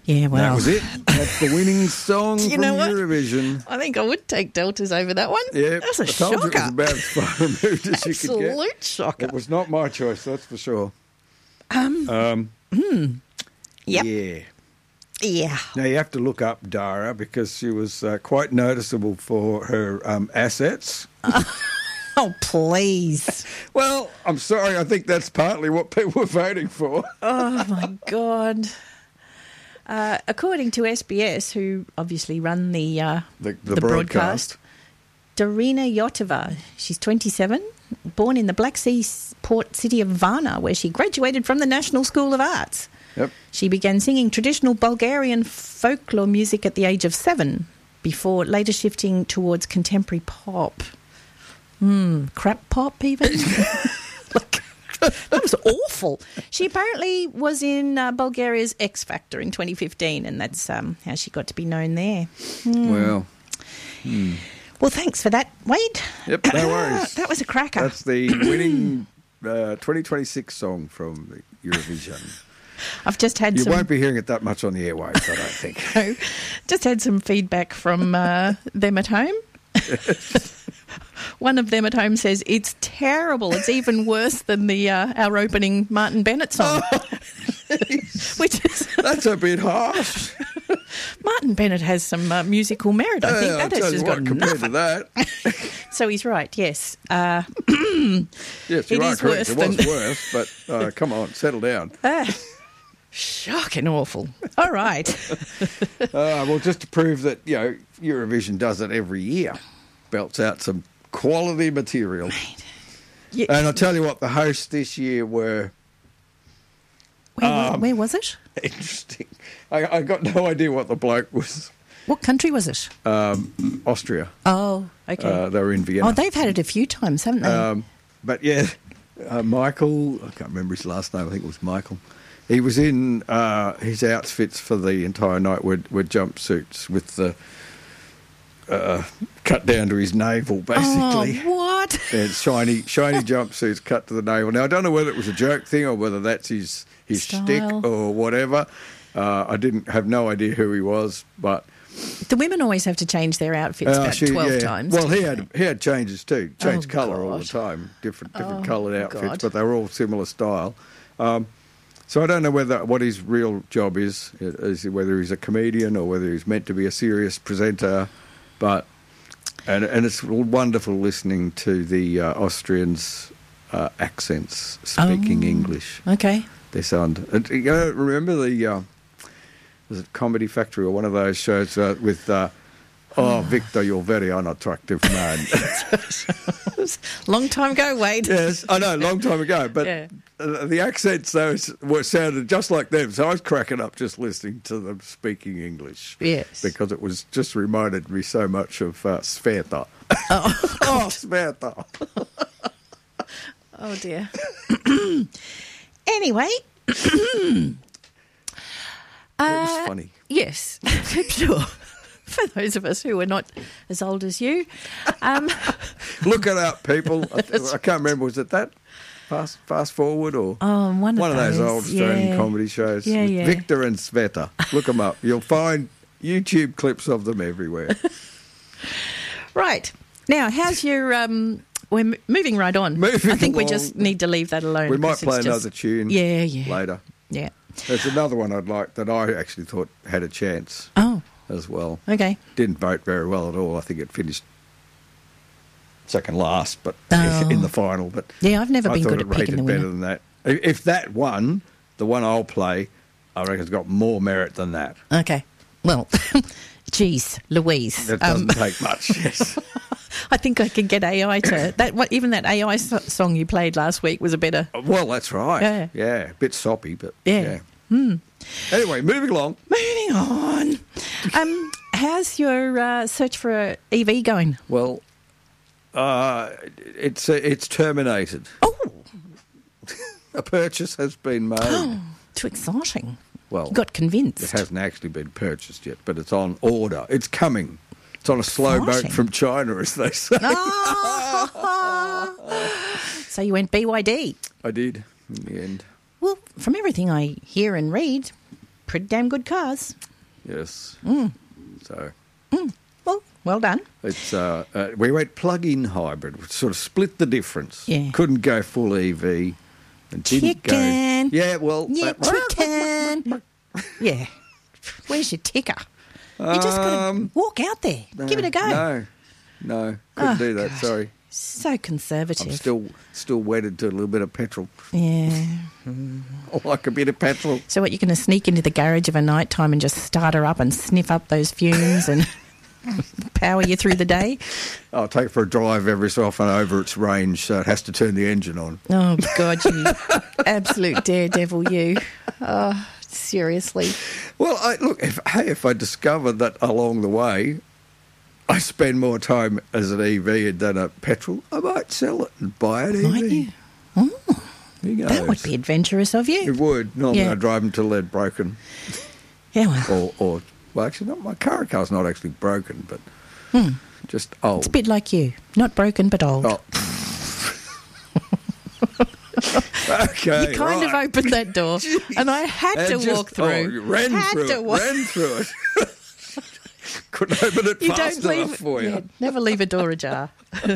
Yeah, well. That was it. That's the winning song You from know what? Eurovision. I think I would take Deltas over that one. Yeah, That's a I told you it shocker. was about as far removed as you could get. Absolute shocker. It was not my choice, that's for sure. Yep. Yeah. Yeah. Now, you have to look up Dara because she was quite noticeable for her assets. Oh, please. Well, I'm sorry, I think that's partly what people were voting for. Oh, my God. According to SBS, who obviously run the broadcast, Darina Yotova, she's 27, born in the Black Sea port city of Varna, where she graduated from the National School of Arts. Yep. She began singing traditional Bulgarian folklore music at the age of 7, before later shifting towards contemporary pop. Crap pop, even? That was awful. She apparently was in Bulgaria's X Factor in 2015, and that's how she got to be known there. Well, Well, thanks for that, Wade. yep, no worries. That was a cracker. That's the winning 2026 song from the Eurovision. I've just had You some... won't be hearing it that much on the airwaves, I don't think. Just had some feedback from them at home. One of them at home says, it's terrible. It's even worse than our opening Martin Bennett song. Which is... That's a bit harsh. Martin Bennett has some musical merit. I think I'll that tell has you just what, got compared nothing. to that. So he's right, yes. Yes, It you are is correct. worse It was than- worse, but come on, settle down. Shocking awful. All right. Well, just to prove that, Eurovision does it every year, belts out some quality material. Yeah. And I'll tell you what, the hosts this year were Where was it? interesting. I got no idea what the bloke was. What country was it? Austria. Oh, okay. They were in Vienna. Oh, they've had it a few times, haven't they? But yeah, Michael, I can't remember his last name, I think it was Michael. He was in his outfits for the entire night were jumpsuits with the cut down to his navel, basically. Oh, what? And shiny jumpsuits cut to the navel. Now, I don't know whether it was a joke thing or whether that's his Style. shtick or whatever. I didn't have no idea who he was, but... The women always have to change their outfits about 12 times. Well, he had changes too. Changed Oh, colour all the God. time, different Oh, coloured outfits, God. but they were all similar style. So I don't know what his real job is whether he's a comedian or whether he's meant to be a serious presenter. But and it's wonderful listening to the Austrians' accents speaking English. Okay. They sound. Remember the was it Comedy Factory or one of those shows with Victor, you're very unattractive man. Long time ago, Wade. Yes, I know, long time ago, but Yeah. the accents sounded just like them. So I was cracking up just listening to them speaking English. Yes. because it was just reminded me so much of Sveta. Oh, Sveta. oh dear. Anyway. It was funny. Yes, I'm sure. For those of us who are not as old as you. Look it up, people. I can't remember. Was it that? Fast Forward or one of those those, old Australian yeah. comedy shows? Yeah, with yeah. Victor and Sveta. Look them up. You'll find YouTube clips of them everywhere. Right. Now, how's your... we're moving right on. I think we along. just need to leave that alone. We might 'cause it's play just- another tune Yeah. later. Yeah. There's another one I'd like that I actually thought had a chance Oh, as well. okay. Didn't vote very well at all. I think it finished second last, but Oh. in the final. But Yeah, I've never I been thought good it at picking rated the better winner. than that. If that won, the one I'll play, I reckon it's got more merit than that. Okay. Well, geez, Louise. That doesn't take much. Yes. I think I could get AI to... even that AI song you played last week was a better... Well, that's right. Yeah. A bit soppy, but Yeah. Anyway, moving along. Moving on. How's your search for a EV going? Well, it's terminated. Oh, A purchase has been made. too exciting. Well, You got convinced. it hasn't actually been purchased yet, but it's on order. It's coming. It's on a slow boat Exciting. from China, as they say. So you went BYD. I did in the end. Well, from everything I hear and read, pretty damn good cars. Yes. So. Well done. It's we went plug-in hybrid, which sort of split the difference. Yeah. Couldn't go full EV. And didn't go. Yeah, well. Yeah, chicken. Yeah. Where's your ticker? You just got to walk out there. Give it a go. No. Couldn't do that, God. sorry. So conservative. I'm still wedded to a little bit of petrol. Yeah. I like a bit of petrol. So what, you're going to sneak into the garage of a night time and just start her up and sniff up those fumes and power you through the day? I'll take it for a drive every so often over its range, so it has to turn the engine on. Oh, God, you absolute daredevil, you. Oh, seriously. Well, if I discover that along the way I spend more time as an EV than a petrol, I might sell it and buy an EV. Might you? Oh, who knows? that would be adventurous of you. It would. Normally I drive them till they're broken. Yeah, well. Or well, actually, my current car's not actually broken, but just old. It's a bit like you. Not broken, but old. Oh. Okay, you kind of opened that door, and I had to walk through. Ran through it. Couldn't open it fast enough for you. Yeah, never leave a door ajar.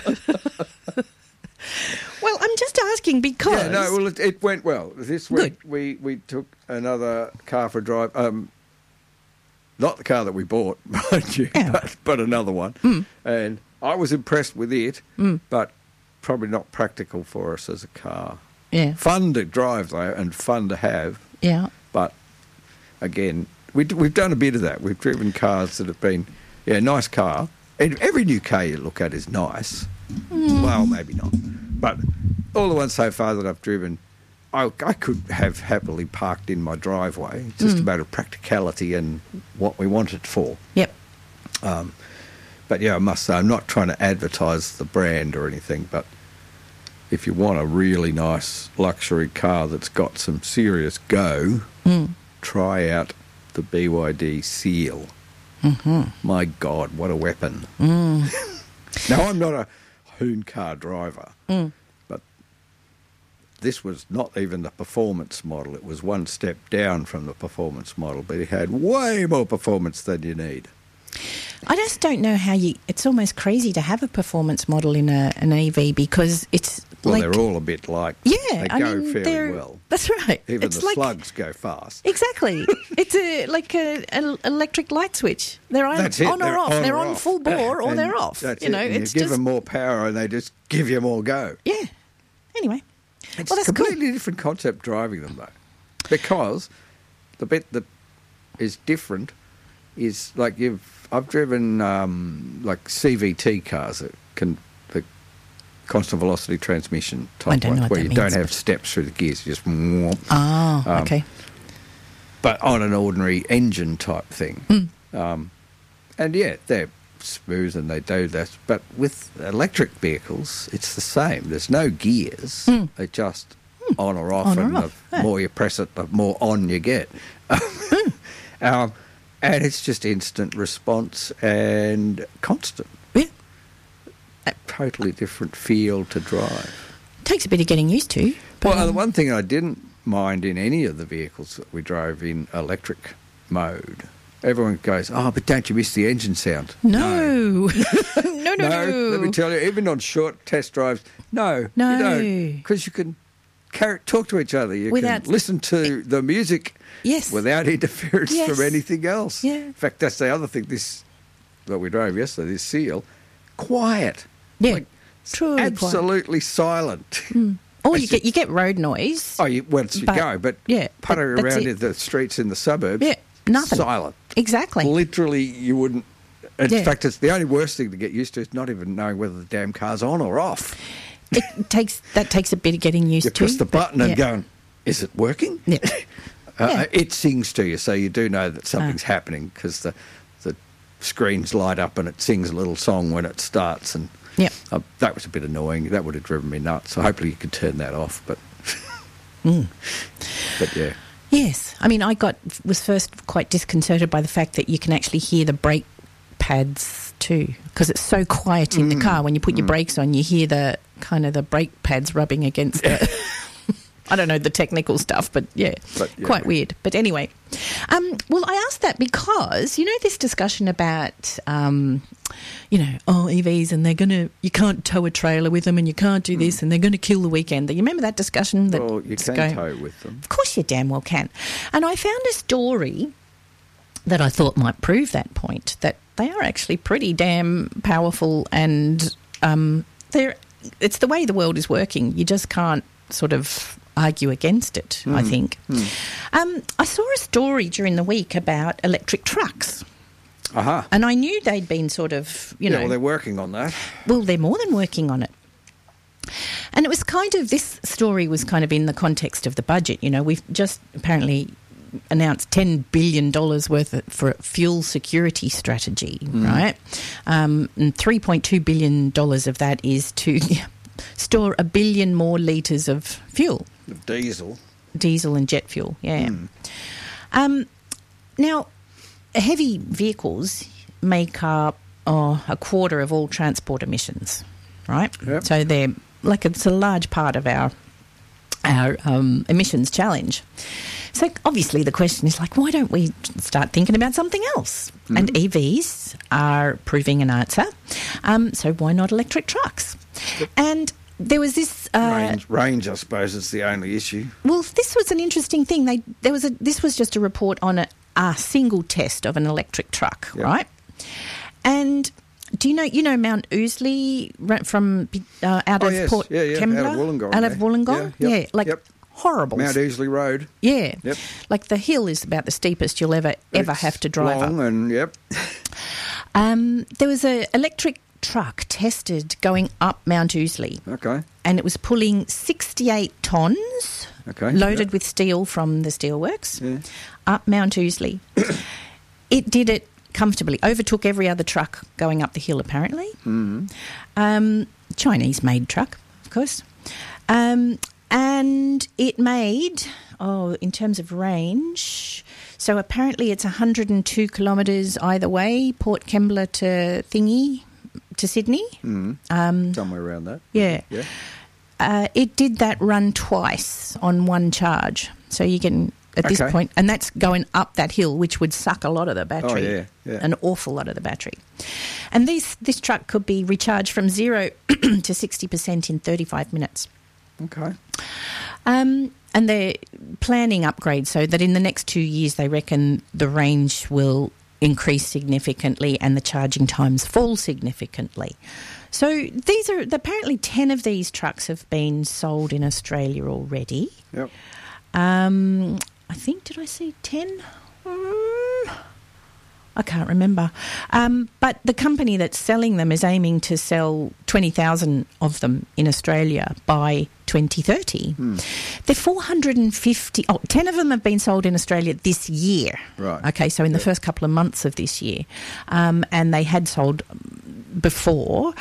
Well, I'm just asking because... Yeah, no, well, it went well. This week we took another car for a drive. Not the car that we bought, mind you, but another one. And I was impressed with it, but probably not practical for us as a car. Yeah. Fun to drive, though, and fun to have. Yeah. But, again, we've done a bit of that. We've driven cars that have been, nice car. And every new car you look at is nice. Well, maybe not. But all the ones so far that I've driven, I could have happily parked in my driveway. It's just a matter of practicality and what we want it for. Yep. But, I must say, I'm not trying to advertise the brand or anything, but if you want a really nice luxury car that's got some serious go, try out the BYD Seal. My God, what a weapon. Now, I'm not a hoon car driver, but this was not even the performance model. It was one step down from the performance model, but it had way more performance than you need. I just don't know how it's almost crazy to have a performance model in an EV because it's they're all a bit like... Yeah. They go fairly well. That's right. Even the slugs go fast. Exactly. It's like an electric light switch. They're on or off. They're on full bore or they're off. That's it. You give them more power and they just give you more go. Yeah. Anyway. It's a completely different concept driving them, though. Because the bit that is different is like I've driven like CVT cars that can... constant velocity transmission type ones where you don't have steps through the gears, you just... okay. But on an ordinary engine type thing. And they're smooth and they do that. But with electric vehicles, it's the same. There's no gears. They're just on or off. The more you press it, the more on you get. And it's just instant response and constant. Totally different feel to drive. Takes a bit of getting used to. But well, the one thing I didn't mind in any of the vehicles that we drove in electric mode, everyone goes, but don't you miss the engine sound? No. No. Let me tell you, even on short test drives, no. You don't. Because you can talk to each other. You can listen to the music without interference from anything else. Yeah. In fact, that's the other thing, that we drove yesterday, this Seal, quiet. Yeah, truly absolutely silent. Or you get road noise. Once you go, but puttering around in the streets in the suburbs, nothing. Silent. Exactly. Literally, you wouldn't. In fact, it's the only worst thing to get used to is not even knowing whether the damn car's on or off. That takes a bit of getting used to. You press the button and going, is it working? Yeah. It sings to you, so you do know that something's happening because the screens light up and it sings a little song when it starts and... Yeah, that was a bit annoying. That would have driven me nuts. So hopefully you could turn that off. But, but yeah. Yes, I mean, was first quite disconcerted by the fact that you can actually hear the brake pads too, because it's so quiet in the car. When you put your brakes on, you hear the brake pads rubbing against the. I don't know the technical stuff, but quite weird. But anyway, well, I asked that because, this discussion about, EVs and you can't tow a trailer with them and you can't do this and they're going to kill the weekend. You remember that discussion? Well, you can tow with them. Of course you damn well can. And I found a story that I thought might prove that point, that they are actually pretty damn powerful and it's the way the world is working. You just can't sort of argue against it, I think. I saw a story during the week about electric trucks. Aha. And I knew they'd been sort of, well, they're working on that. Well, they're more than working on it. And it was this story was kind of in the context of the budget. We've just apparently announced $10 billion worth for a fuel security strategy, right? And $3.2 billion of that is to store 1 billion more litres of fuel. Of diesel. Diesel and jet fuel, yeah. Now, heavy vehicles make up a quarter of all transport emissions, right? Yep. So they're it's a large part of our emissions challenge. So obviously the question is why don't we start thinking about something else? And EVs are proving an answer. So why not electric trucks? And there was this range, I suppose, is the only issue. Well, this was an interesting thing. This was just a report on a single test of an electric truck, right? And do you know Mount Ousley from out of Port Kembla? Out of Wollongong. Out of Wollongong, horrible. Mount Ousley Road. Yeah. Yep. The hill is about the steepest you'll ever have to drive long up. And there was an electric truck tested going up Mount Ousley. Okay. And it was pulling 68 tonnes, loaded with steel from the steelworks, up Mount Ousley. It did it comfortably, overtook every other truck going up the hill, apparently. Chinese-made truck, of course. And it made, in terms of range, so apparently it's 102 kilometres either way, Port Kembla to Sydney. Somewhere around that. Yeah. It did that run twice on one charge. So you can, at this point, and that's going up that hill, which would suck a lot of the battery. An awful lot of the battery. And this truck could be recharged from 0 to 60% in 35 minutes. Okay. And they're planning upgrades so that in the next 2 years they reckon the range will increase significantly and the charging times fall significantly. So apparently 10 of these trucks have been sold in Australia already. Yep. I think, did I see 10? I can't remember. But the company that's selling them is aiming to sell 20,000 of them in Australia by 2030. They're 450... 10 of them have been sold in Australia this year. Right. Okay, so in the first couple of months of this year. And they had sold before.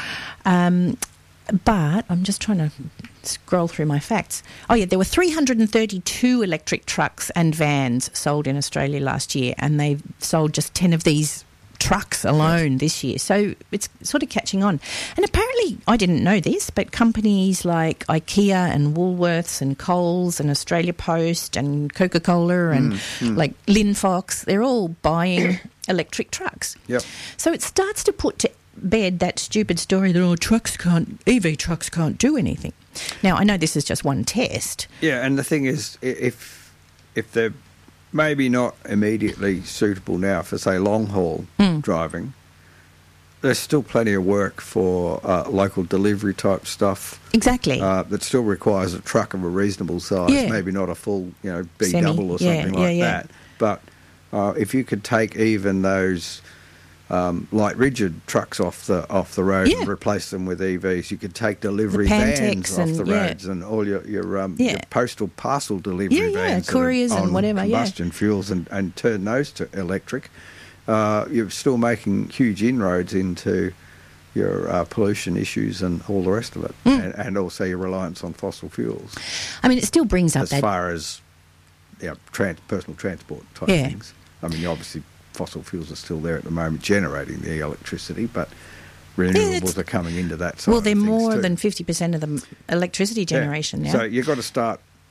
But I'm just trying to scroll through my facts. There were 332 electric trucks and vans sold in Australia last year, and they've sold just 10 of these trucks alone this year. So it's sort of catching on. And apparently, I didn't know this, but companies like IKEA and Woolworths and Coles and Australia Post and Coca-Cola and Linfox, they're all buying electric trucks. Yep. So it starts to put to bed that stupid story that EV trucks can't do anything. Now, I know this is just one test. Yeah, and the thing is, if they're maybe not immediately suitable now for, say, long-haul driving, there's still plenty of work for local delivery type stuff. Exactly. That still requires a truck of a reasonable size, maybe not a full, B Semi, double or something that. But if you could take even those light rigid trucks off the road and replace them with EVs, you could take delivery vans off the roads and all your postal parcel delivery vans, couriers and whatever, combustion fuels, and turn those to electric. You're still making huge inroads into your pollution issues and all the rest of it, and also your reliance on fossil fuels. I mean, it still brings up as far as personal transport type things. I mean, obviously, fossil fuels are still there at the moment generating the electricity, but renewables are coming into that side. Well, they're more than 50% of the electricity generation now. So you've got to start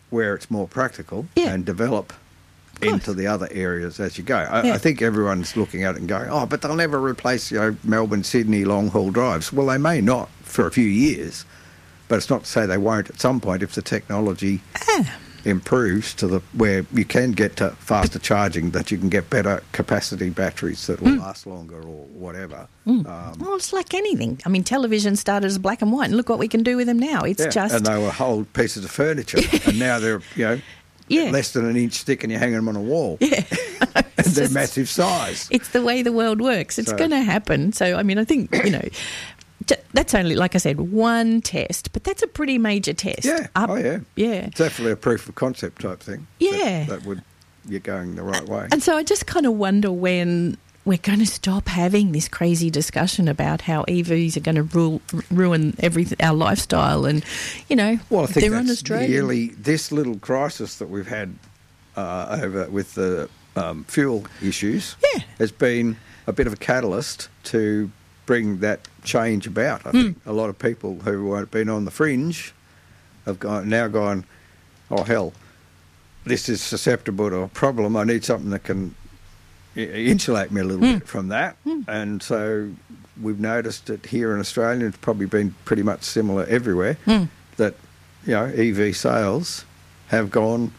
where it's more practical and develop into the other areas as you go. I think everyone's looking at it and going, but they'll never replace, Melbourne, Sydney long-haul drives. Well, they may not for a few years, but it's not to say they won't at some point if the technology improves to where you can get to faster charging, that you can get better capacity batteries that will last longer or whatever. Well, it's like anything. I mean, television started as black and white, and look what we can do with them now. It's just... And they were whole pieces of furniture, and now they're, less than an inch thick and you're hanging them on a wall. Yeah. And they're massive size. It's the way the world works. It's going to happen. So, I mean, I think, that's only, like I said, one test, but that's a pretty major test. Yeah. Yeah. It's definitely a proof of concept type thing. Yeah. You're going the right way. And so I just kind of wonder when we're going to stop having this crazy discussion about how EVs are going to ruin our lifestyle, and well, I think they're that's un-Australian. Nearly this little crisis that we've had over with the fuel issues has been a bit of a catalyst to bring that change about. I think a lot of people who have been on the fringe have now gone, oh hell, this is susceptible to a problem. I need something that can insulate me a little bit from that. And so we've noticed it here in Australia, it's probably been pretty much similar everywhere, that EV sales have gone.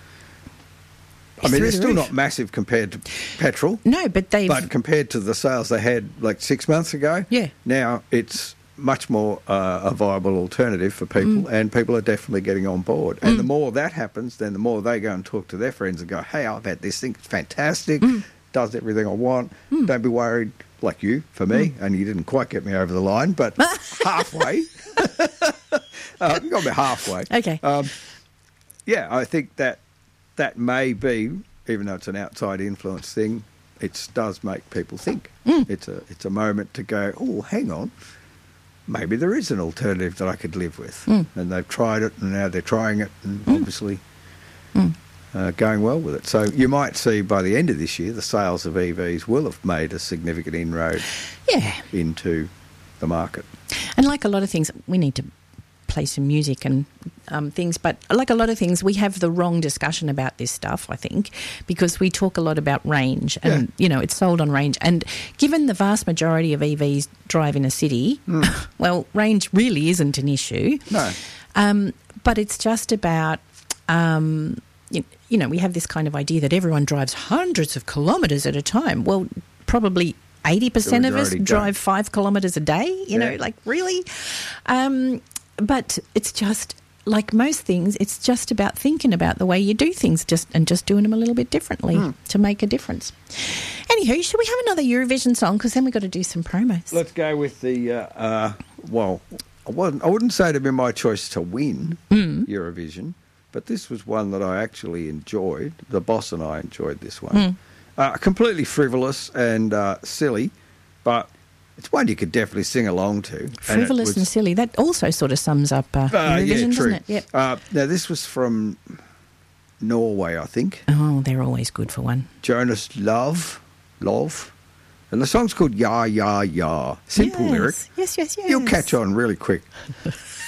I mean, they're still not massive compared to petrol. No, but compared to the sales they had like 6 months ago, now it's much more a viable alternative for people, and people are definitely getting on board. And the more that happens, then the more they go and talk to their friends and go, hey, I've had this thing, it's fantastic, does everything I want, don't be worried, like you, for me, and you didn't quite get me over the line, but halfway. You got me halfway. Okay. I think that may be, even though it's an outside influence thing, it does make people think. It's a moment to go, oh, hang on, maybe there is an alternative that I could live with. And they've tried it, and now they're trying it, and obviously going well with it. So you might see by the end of this year, the sales of EVs will have made a significant inroad into the market. And like a lot of things, we need to play some music and things, but like a lot of things, we have the wrong discussion about this stuff, I think, because we talk a lot about range and, it's sold on range. And given the vast majority of EVs drive in a city, well, range really isn't an issue. No. But it's just about... we have this kind of idea that everyone drives hundreds of kilometres at a time. Well, probably 80% of us drive 5 kilometres a day, like really. But it's just, like most things, it's just about thinking about the way you do things and just doing them a little bit differently to make a difference. Anywho, should we have another Eurovision song? Because then we've got to do some promos. Let's go with the, I wouldn't say it'd be my choice to win Eurovision, but this was one that I actually enjoyed. The boss and I enjoyed this one. Completely frivolous and silly, but it's one you could definitely sing along to. Frivolous and silly. That also sort of sums up Eurovision, doesn't it? Yep. Now, this was from Norway, I think. Oh, they're always good for one. Jonas Love. And the song's called Ya, Ya, Ya. Simple lyric. Yes. You'll catch on really quick.